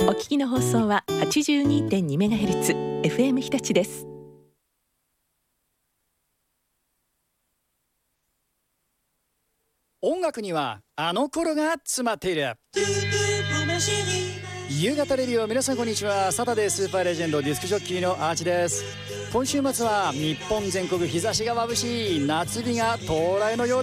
お聞きの放送は 82.2MHz FM 日立です。 音楽にはあの頃が詰まっている。夕方レディオ、皆さんこんにちは。サタデースーパーレジェンドディスクジョッキーのアーチです。今週末は日本全国日差しが眩しい夏日が到来のよう